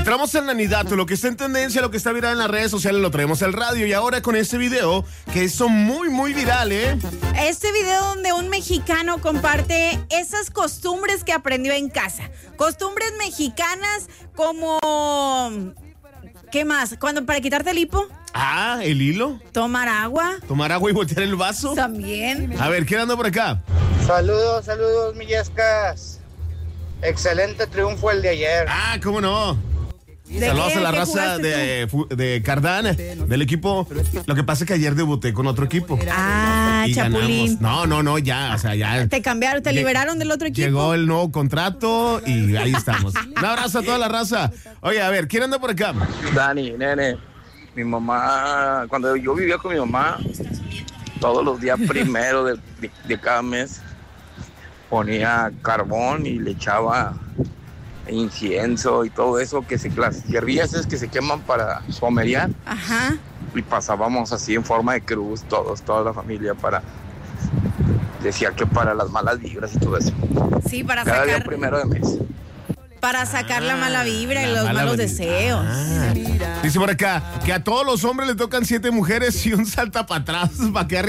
Entramos en Nanidato, lo que está en tendencia, lo que está viral en las redes sociales, lo traemos al radio. Y ahora con este video, que hizo muy viral, Este video donde un mexicano comparte esas costumbres que aprendió en casa. Costumbres mexicanas como... ¿Qué más? Para quitarte el hipo. Ah, el hilo. Tomar agua. Tomar agua y voltear el vaso. También. A ver, ¿quién anda por acá? Saludos, Millescas. Excelente triunfo el de ayer. Ah, ¿cómo no? Saludos a la raza de Cardán, del equipo. Lo que pasa es que ayer debuté con otro equipo. Ah, y Chapulín. ganamos. No, ya, o sea, ya. Te cambiaron, te liberaron del otro equipo. Llegó el nuevo contrato y ahí estamos. Un abrazo a toda la raza. Oye, a ver, ¿quién anda por acá? Dani, nene, mi mamá, cuando yo vivía con mi mamá, todos los días primero de cada mes, ponía carbón y le echaba incienso y todo eso, las hierbillas que se queman para somerear. Ajá. Y pasábamos así en forma de cruz, toda la familia, decía que para las malas vibras y todo eso. Sí, para cada sacar. día primero de mes. Para sacar la mala vibra y la los mala malos vibra. deseos. Dice por acá que a todos los hombres le tocan 7 mujeres y un salta para atrás para que